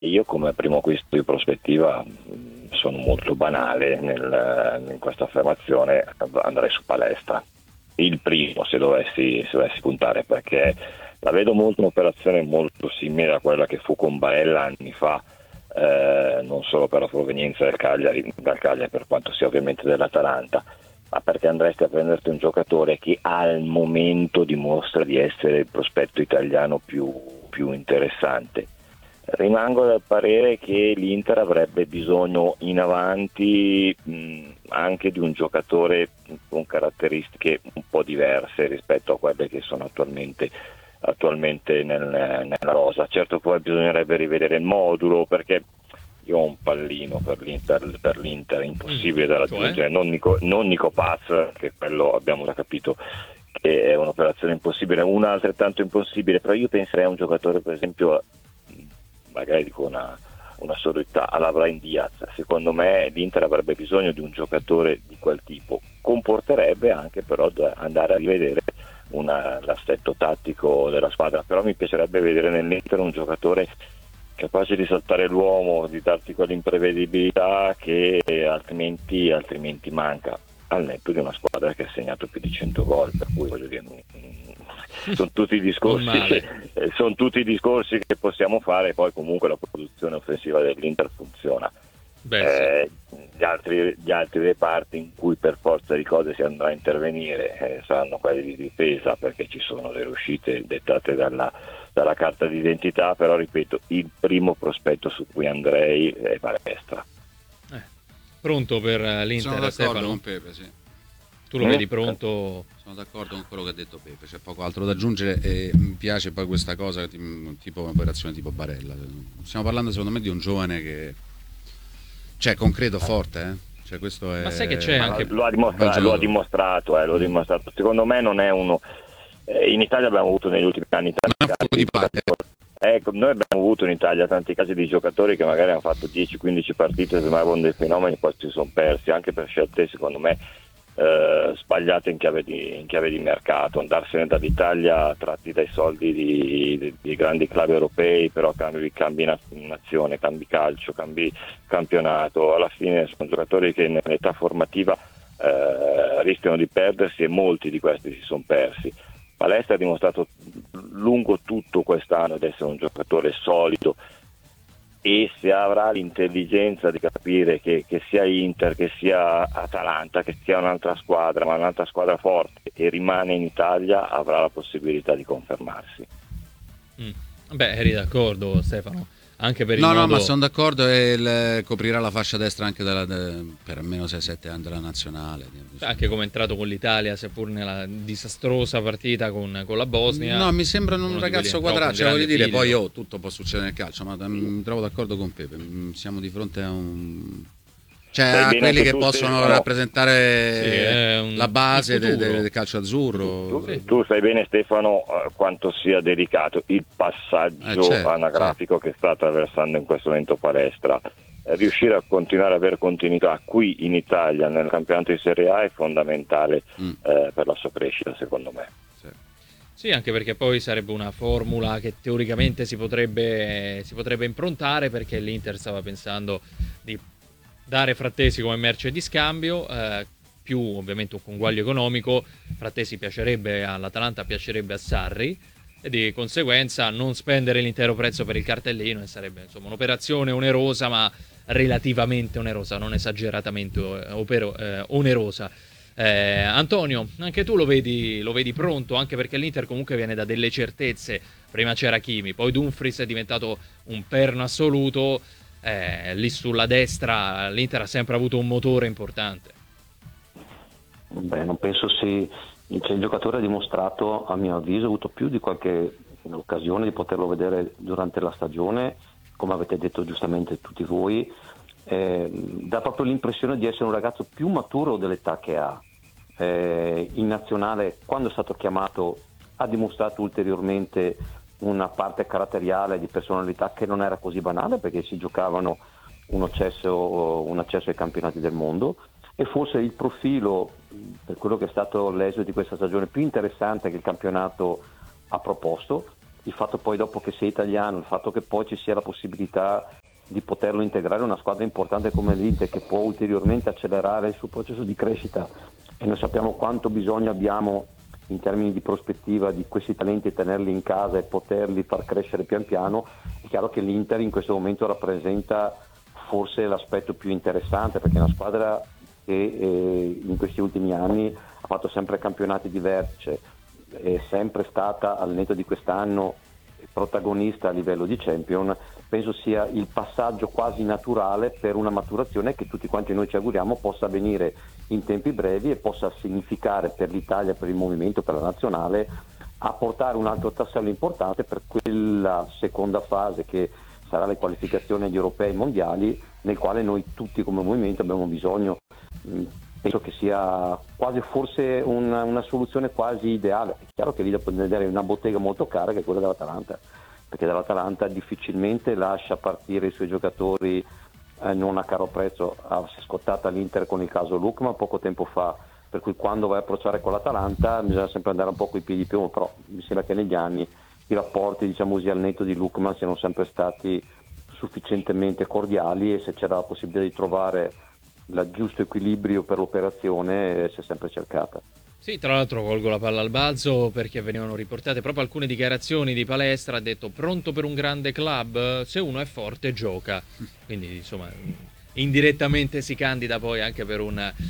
Io come primo acquisto di prospettiva sono molto banale in questa affermazione, andrei su Palestra. Il primo, se dovessi puntare, perché la vedo molto un'operazione molto simile a quella che fu con Barella anni fa, non solo per la provenienza dal Cagliari per quanto sia ovviamente dell'Atalanta, ma perché andresti a prenderti un giocatore che al momento dimostra di essere il prospetto italiano più interessante. Rimango del parere che l'Inter avrebbe bisogno in avanti anche di un giocatore con caratteristiche un po' diverse rispetto a quelle che sono attualmente nella rosa. Certo, poi bisognerebbe rivedere il modulo, perché io ho un pallino per l'Inter impossibile da raggiungere, non Nico Paz, che quello abbiamo già capito che è un'operazione impossibile, una altrettanto impossibile, però io penserei a un giocatore, per esempio, magari dico una sordità, alla Brahim Diaz. Secondo me l'Inter avrebbe bisogno di un giocatore di quel tipo, comporterebbe anche però andare a rivedere l'assetto tattico della squadra, però mi piacerebbe vedere nell'Inter un giocatore capace di saltare l'uomo, di darti quell'imprevedibilità che altrimenti manca, al netto di una squadra che ha segnato più di 100 gol, per cui voglio dire, sono tutti i discorsi che possiamo fare. Poi comunque la produzione offensiva dell'Inter funziona. Gli altri reparti in cui per forza di cose si andrà a intervenire saranno quelli di difesa, perché ci sono delle uscite dettate dalla carta d'identità, però ripeto, il primo prospetto su cui andrei è Palestra. Pronto per l'Inter? Sono d'accordo Stefano? con Pepe, sì. Tu lo vedi pronto? Sono d'accordo con quello che ha detto Pepe, c'è poco altro da aggiungere, e mi piace poi questa cosa tipo un'operazione tipo Barella. Stiamo parlando secondo me di un giovane che concreto, forte, Cioè, questo è... Ma sai che c'è anche... Lo ha dimostrato. Secondo me non è uno... in Italia abbiamo avuto negli ultimi anni noi abbiamo avuto in Italia tanti casi di giocatori che magari hanno fatto 10-15 partite, sembravano dei fenomeni, poi si sono persi anche per scelte secondo me sbagliate in chiave di mercato, andarsene dall'Italia tratti dai soldi di grandi club europei, però cambi nazione, cambi calcio, cambi campionato, alla fine sono giocatori che nell'età formativa rischiano di perdersi, e molti di questi si sono persi. Palestra ha dimostrato lungo tutto quest'anno di essere un giocatore solido, e se avrà l'intelligenza di capire che sia Inter, che sia Atalanta, che sia un'altra squadra, ma un'altra squadra forte, e rimane in Italia, avrà la possibilità di confermarsi. Beh, eri d'accordo, Stefano? Anche per il No, modo... ma sono d'accordo, e coprirà la fascia destra anche per almeno 6-7 anni della nazionale. Anche come è entrato con l'Italia, seppur nella disastrosa partita con la Bosnia. No, mi sembra un ragazzo quadrato, cioè, voglio dire, poi tutto può succedere nel calcio, ma mi trovo d'accordo con Pepe, siamo di fronte a a quelli che possono rappresentare la base del calcio azzurro. Tu sai bene, Stefano, quanto sia delicato il passaggio anagrafico che sta attraversando in questo momento Palestra. Riuscire a continuare ad avere continuità qui in Italia nel campionato di Serie A è fondamentale per la sua crescita, secondo me. Sì, anche perché poi sarebbe una formula che teoricamente si potrebbe improntare, perché l'Inter stava pensando di dare Frattesi come merce di scambio, più ovviamente un conguaglio economico. Frattesi piacerebbe all'Atalanta, piacerebbe a Sarri, e di conseguenza non spendere l'intero prezzo per il cartellino, e sarebbe insomma un'operazione onerosa, ma relativamente onerosa, non esageratamente onerosa. Antonio, anche tu lo vedi pronto, anche perché l'Inter comunque viene da delle certezze. Prima c'era Hakimi, poi Dumfries è diventato un perno assoluto. Lì sulla destra l'Inter ha sempre avuto un motore importante. Beh, non penso il giocatore ha dimostrato, a mio avviso, ha avuto più di qualche occasione di poterlo vedere durante la stagione, come avete detto giustamente tutti voi. Dà proprio l'impressione di essere un ragazzo più maturo dell'età che ha. In nazionale, quando è stato chiamato, ha dimostrato ulteriormente una parte caratteriale di personalità che non era così banale, perché si giocavano un accesso ai campionati del mondo, e forse il profilo, per quello che è stato l'esito di questa stagione, più interessante che il campionato ha proposto, il fatto poi dopo che sei italiano, il fatto che poi ci sia la possibilità di poterlo integrare in una squadra importante come l'Inter, che può ulteriormente accelerare il suo processo di crescita, e noi sappiamo quanto bisogno abbiamo in termini di prospettiva di questi talenti e tenerli in casa e poterli far crescere pian piano. È chiaro che l'Inter in questo momento rappresenta forse l'aspetto più interessante, perché è una squadra che in questi ultimi anni ha fatto sempre campionati diversi, è sempre stata al netto di quest'anno protagonista a livello di Champion. Penso sia il passaggio quasi naturale per una maturazione che tutti quanti noi ci auguriamo possa avvenire in tempi brevi e possa significare per l'Italia, per il movimento, per la nazionale, apportare un altro tassello importante per quella seconda fase che sarà le qualificazioni agli europei mondiali, nel quale noi tutti come movimento abbiamo bisogno. Penso che sia quasi forse una soluzione quasi ideale. È chiaro che lì dopo vedere una bottega molto cara, che è quella dell'Atalanta, perché dall'Atalanta difficilmente lascia partire i suoi giocatori non a caro prezzo. Si è scottata l'Inter con il caso Lookman poco tempo fa, per cui quando vai a approcciare con l'Atalanta bisogna sempre andare un po' coi piedi di piombo, però mi sembra che negli anni i rapporti, diciamo così, al netto di Lookman siano sempre stati sufficientemente cordiali, e se c'era la possibilità di trovare il giusto equilibrio per l'operazione si è sempre cercata. Sì, tra l'altro colgo la palla al balzo perché venivano riportate proprio alcune dichiarazioni di Palestra. Ha detto: pronto per un grande club? Se uno è forte gioca. Quindi insomma indirettamente si candida poi anche per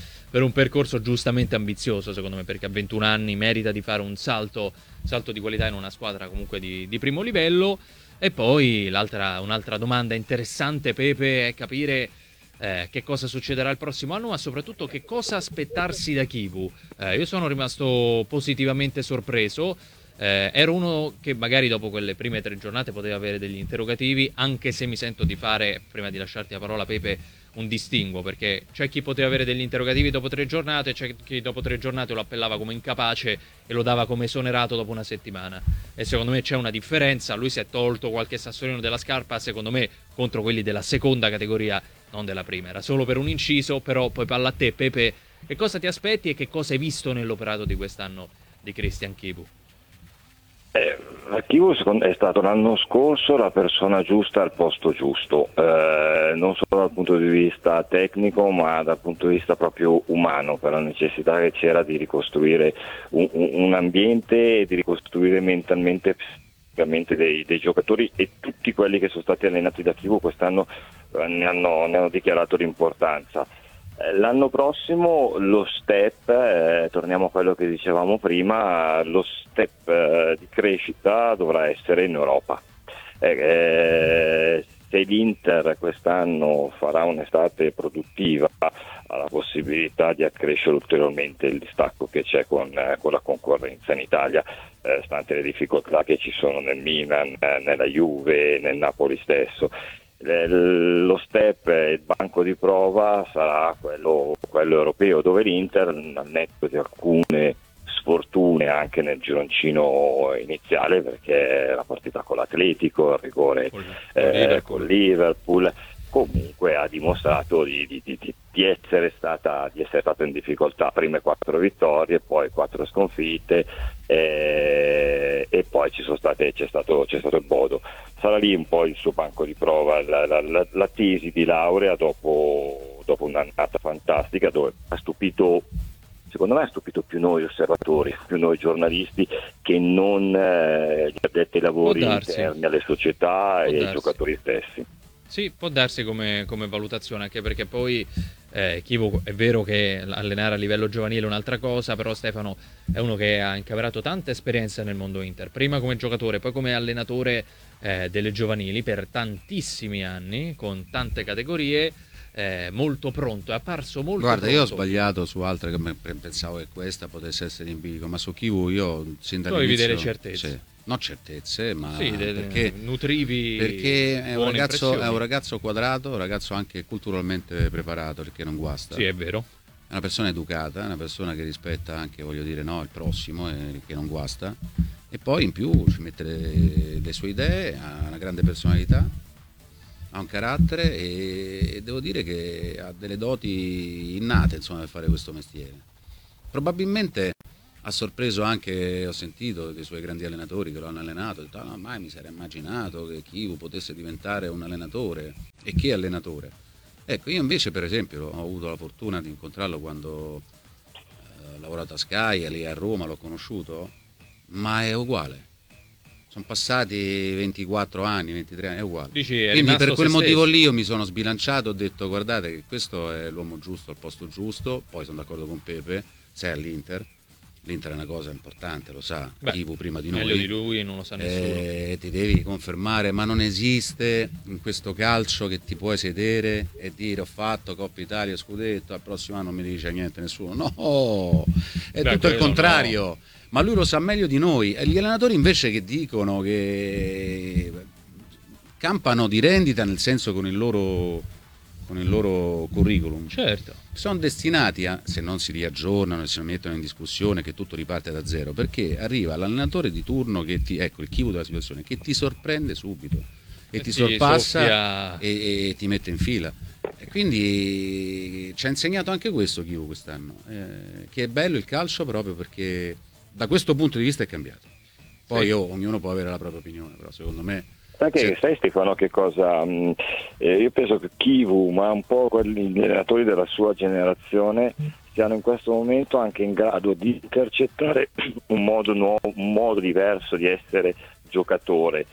un percorso giustamente ambizioso, secondo me, perché a 21 anni merita di fare un salto di qualità in una squadra comunque di primo livello. E poi un'altra domanda interessante, Pepe, è capire che cosa succederà il prossimo anno, ma soprattutto che cosa aspettarsi da Chivu. Io sono rimasto positivamente sorpreso. Ero uno che magari dopo quelle prime 3 giornate poteva avere degli interrogativi, anche se mi sento di fare, prima di lasciarti la parola Pepe, un distinguo, perché c'è chi poteva avere degli interrogativi dopo 3 giornate, c'è chi dopo 3 giornate lo appellava come incapace e lo dava come esonerato dopo una settimana, e secondo me c'è una differenza. Lui si è tolto qualche sassolino della scarpa, secondo me, contro quelli della seconda categoria, non della prima. Era solo per un inciso, però poi palla a te, Pepe, che cosa ti aspetti e che cosa hai visto nell'operato di quest'anno di Christian Chivu? Chivu è stato l'anno scorso la persona giusta al posto giusto, non solo dal punto di vista tecnico ma dal punto di vista proprio umano, per la necessità che c'era di ricostruire un ambiente e di ricostruire mentalmente dei giocatori, e tutti quelli che sono stati allenati da Chivu quest'anno ne hanno dichiarato l'importanza. L'anno prossimo lo step, torniamo a quello che dicevamo prima, lo step di crescita dovrà essere in Europa. Se l'Inter quest'anno farà un'estate produttiva, ha la possibilità di accrescere ulteriormente il distacco che c'è con la concorrenza in Italia, stante le difficoltà che ci sono nel Milan, nella Juve, nel Napoli stesso. Lo step, il banco di prova sarà quello europeo, dove l'Inter, al netto di alcune sfortune anche nel gironcino iniziale, perché la partita con l'Atletico, il rigore con Liverpool, comunque ha dimostrato di essere stata in difficoltà. Prime 4 vittorie, poi 4 sconfitte, e poi c'è stato il Bodo. Sarà lì un po' il suo banco di prova, la tesi di laurea dopo un'annata fantastica, dove secondo me ha stupito più noi osservatori, più noi giornalisti, che non gli addetti ai lavori interni alle società e ai giocatori stessi. Sì, può darsi come valutazione, anche perché poi Chivu, è vero che allenare a livello giovanile è un'altra cosa, però Stefano è uno che ha incamerato tanta esperienza nel mondo Inter, prima come giocatore, poi come allenatore delle giovanili per tantissimi anni, con tante categorie, molto pronto, è apparso molto Guarda, pronto. Io ho sbagliato su altre, che pensavo che questa potesse essere in bilico, ma su Chivu io sin dall'inizio... Tu avevi delle certezze. Sì. Non certezze, ma sì, perché nutrivi, perché è un ragazzo quadrato, un ragazzo anche culturalmente preparato, perché non guasta. Sì, è vero. È una persona educata, è una persona che rispetta anche, voglio dire, no, il prossimo, e che non guasta. E poi in più ci mette le sue idee, ha una grande personalità, ha un carattere, e devo dire che ha delle doti innate, insomma, per fare questo mestiere. Probabilmente ha sorpreso anche, ho sentito dei suoi grandi allenatori che lo hanno allenato, ho detto no, mai mi sarei immaginato che Chivu potesse diventare un allenatore. E che allenatore? Ecco, io invece per esempio ho avuto la fortuna di incontrarlo quando ho lavorato a Sky, lì a Roma l'ho conosciuto, ma è uguale. Sono passati 24 anni, 23 anni, è uguale. Quindi per quel motivo lì io mi sono sbilanciato, ho detto guardate che questo è l'uomo giusto al posto giusto, poi sono d'accordo con Pepe, sei all'Inter, l'Inter è una cosa importante, lo sa, Chivu prima di noi. Meglio di lui non lo sa nessuno. Ti devi confermare, ma non esiste in questo calcio che ti puoi sedere e dire ho fatto Coppa Italia, scudetto, al prossimo anno non mi dice niente nessuno. No, è tutto il contrario. No. Ma lui lo sa meglio di noi. E gli allenatori invece che dicono che campano di rendita, nel senso con il loro curriculum, certo, sono destinati a, se non si riaggiornano e si mettono in discussione, che tutto riparte da zero, perché arriva l'allenatore di turno che ecco il Chivu della situazione, che ti sorprende subito e ti sorpassa e ti mette in fila. E quindi ci ha insegnato anche questo Chivu quest'anno, che è bello il calcio proprio perché da questo punto di vista è cambiato. Poi ognuno può avere la propria opinione, però secondo me sai Stefano che cosa? Io penso che Chivu, ma un po' gli allenatori della sua generazione, siano in questo momento anche in grado di intercettare un modo nuovo, un modo diverso di essere giocatore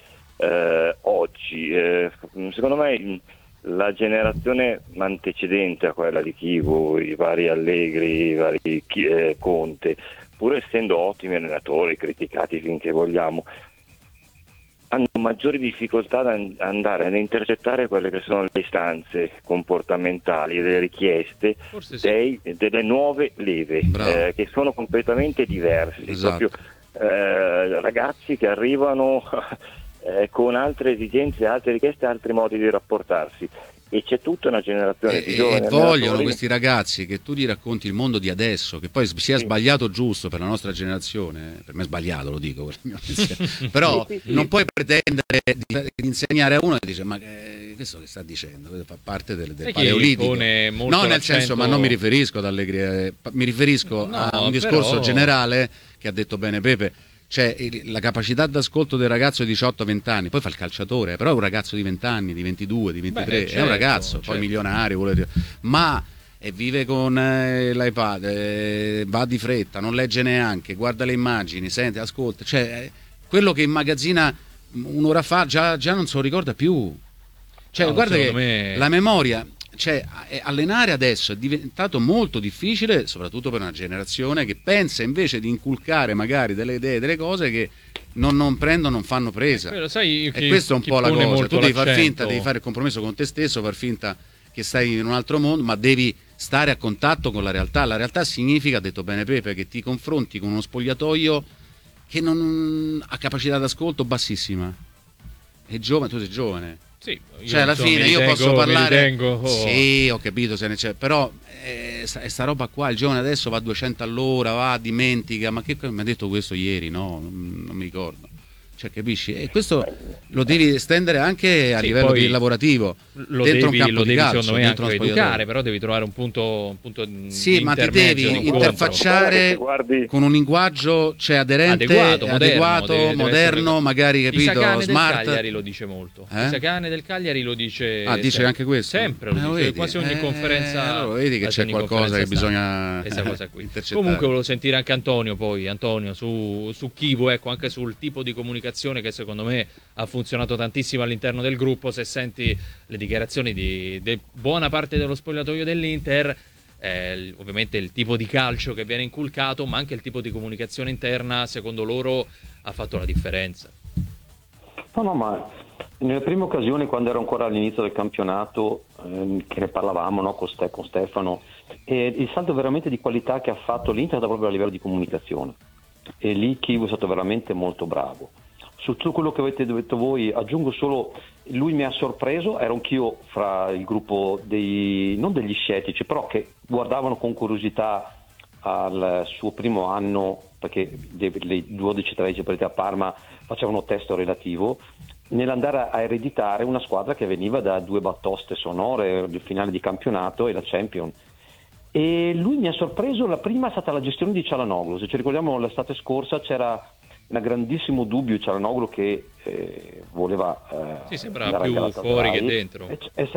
oggi. Secondo me la generazione antecedente a quella di Chivu, i vari Allegri, i vari Conte, pur essendo ottimi allenatori, criticati finché vogliamo, hanno maggiori difficoltà ad andare ad intercettare quelle che sono le istanze comportamentali, le richieste delle nuove leve, che sono completamente diverse. Esatto. Proprio ragazzi che arrivano con altre esigenze, altre richieste, altri modi di rapportarsi. E c'è tutta una generazione di giovani e vogliono questi ragazzi che tu gli racconti il mondo di adesso, che poi sia sbagliato giusto per la nostra generazione, per me è sbagliato, lo dico, però non puoi pretendere di insegnare a uno e dice ma questo che sta dicendo fa parte del paleolitico, no, nel senso, ma non mi riferisco ad Allegri, mi riferisco a un discorso generale che ha detto bene Pepe. C'è la capacità d'ascolto del ragazzo di 18-20 anni, poi fa il calciatore, però è un ragazzo di 20 anni, di 22, di 23, è un ragazzo, poi milionario, ma vive con l'iPad, va di fretta, non legge neanche, guarda le immagini, sente, ascolta, cioè quello che immagazzina un'ora fa già non se lo ricorda più. Cioè, guarda che la memoria... Cioè, allenare adesso è diventato molto difficile, soprattutto per una generazione che pensa invece di inculcare magari delle idee, delle cose che non fanno presa. E questa è un po' la cosa. Tu devi far finta, devi fare il compromesso con te stesso, far finta che stai in un altro mondo, ma devi stare a contatto con la realtà. La realtà significa, ha detto bene Pepe, che ti confronti con uno spogliatoio che non ha capacità d'ascolto bassissima. È giovane, tu sei giovane. Sì, cioè alla fine io posso parlare, sì, ho capito, però sta roba qua, il giovane adesso va a 200 all'ora, dimentica, ma che mi ha detto questo ieri? No, non mi ricordo. Cioè, capisci? E questo lo devi estendere anche a livello lavorativo. Lo devi secondo me anche educare, però devi trovare un punto sì, ma ti devi interfacciare con un linguaggio aderente, adeguato, moderno, magari, capito? Isakane smart. Del Cagliari lo dice molto. Isakane del Cagliari lo dice. Dice anche questo? Sempre, lo dice, quasi ogni conferenza. Allora vedi che c'è qualcosa che bisogna intercettare. Comunque volevo sentire anche Antonio su Chivu, ecco, anche sul tipo di comunicazione che secondo me ha funzionato tantissimo all'interno del gruppo. Se senti le dichiarazioni di buona parte dello spogliatoio dell'Inter, ovviamente il tipo di calcio che viene inculcato, ma anche il tipo di comunicazione interna, secondo loro ha fatto la differenza. No, ma nelle prime occasioni, quando ero ancora all'inizio del campionato, che ne parlavamo, no, con Stefano, il salto veramente di qualità che ha fatto l'Inter è stato proprio a livello di comunicazione, e lì Chivu è stato veramente molto bravo. Su tutto quello che avete detto voi aggiungo solo, lui mi ha sorpreso, ero anch'io fra il gruppo non degli scettici, però che guardavano con curiosità al suo primo anno, perché le 12-13 partite a Parma facevano testo relativo, nell'andare a ereditare una squadra che veniva da due batoste sonore, il finale di campionato e la Champions. E lui mi ha sorpreso. La prima è stata la gestione di Çalhanoğlu. Se ci ricordiamo, l'estate scorsa c'era un grandissimo dubbio Çalhanoğlu che voleva Sì, sembrava più fuori che dentro. E